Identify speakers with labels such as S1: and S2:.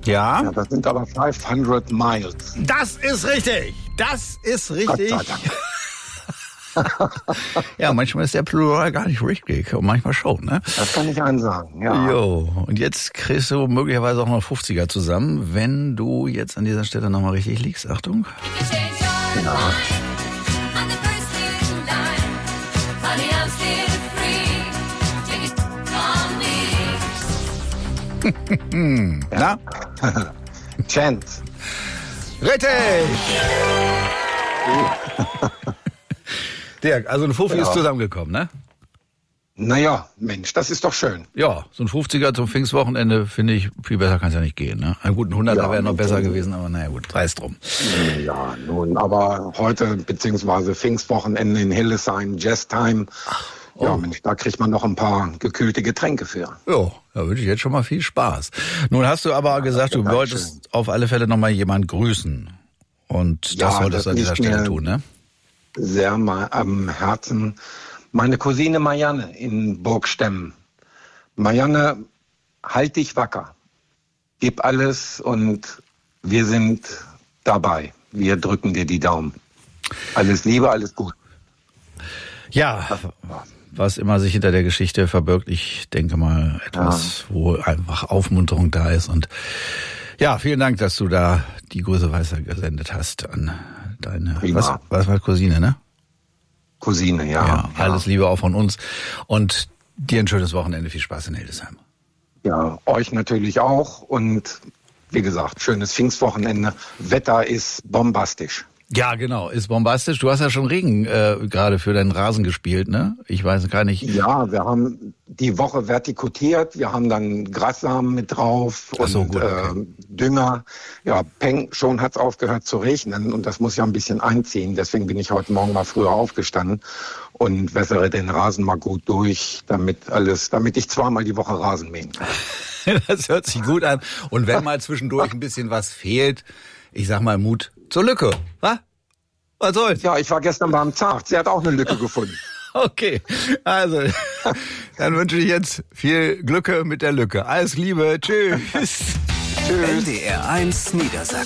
S1: Ja.
S2: Ja, das sind aber 500 Miles.
S1: Das ist richtig. Das ist richtig.
S2: Gott sei Dank.
S1: Ja, manchmal ist der Plural gar nicht richtig. Und manchmal schon, ne?
S2: Das kann ich einen sagen, ja.
S1: Jo. Und jetzt kriegst du möglicherweise auch noch 50er zusammen, wenn du jetzt an dieser Stelle nochmal richtig liegst. Achtung.
S2: Ja.
S1: Na?
S2: Chance.
S1: Richtig! Dirk, also ein Fuffi ist zusammengekommen, ne?
S2: Naja, Mensch, das ist doch schön.
S1: Ja, so ein 50er zum Pfingstwochenende, finde ich, viel besser kann es ja nicht gehen, ne? Einen guten 100er wäre noch besser gewesen, aber naja gut, sei es drum.
S2: Ja, nun, aber heute, beziehungsweise Pfingstwochenende in Hildesheim, Jazztime. Ja, Mensch, da kriegt man noch ein paar gekühlte Getränke für.
S1: Ja, da wünsche ich jetzt schon mal viel Spaß. Nun hast du aber gesagt, du wolltest auf alle Fälle noch mal jemanden grüßen. Und das solltest du an dieser Stelle tun, ne?
S2: Sehr mal am Herzen. Meine Cousine Marianne in Burgstemmen. Marianne, halt dich wacker. Gib alles und wir sind dabei. Wir drücken dir die Daumen. Alles Liebe, alles gut.
S1: Ja, was immer sich hinter der Geschichte verbirgt, ich denke mal etwas, wo einfach Aufmunterung da ist. Und ja, vielen Dank, dass du da die Grüße weitergesendet hast an deine, was war Cousine, ne?
S2: Cousine, ja.
S1: Alles Liebe auch von uns und dir ein schönes Wochenende. Viel Spaß in Hildesheim.
S2: Ja, euch natürlich auch und wie gesagt, schönes Pfingstwochenende. Wetter ist bombastisch.
S1: Ja, genau, ist bombastisch. Du hast ja schon Regen gerade für deinen Rasen gespielt, ne? Ich weiß gar nicht.
S2: Ja, wir haben die Woche vertikutiert, wir haben dann Grassamen mit drauf und
S1: gut, okay.
S2: Dünger. Ja, peng, schon hat's aufgehört zu regnen und das muss ja ein bisschen einziehen. Deswegen bin ich heute Morgen mal früher aufgestanden und wässere den Rasen mal gut durch, damit ich zweimal die Woche Rasen mähen kann.
S1: Das hört sich gut an. Und wenn mal zwischendurch ein bisschen was fehlt, ich sag mal Mut zur Lücke, wa? Was soll's?
S2: Ja, ich war gestern beim Zahnarzt. Sie hat auch eine Lücke gefunden.
S1: Okay, also, dann wünsche ich jetzt viel Glück mit der Lücke. Alles Liebe, tschüss.
S3: Tschüss. NDR 1 Niedersachsen.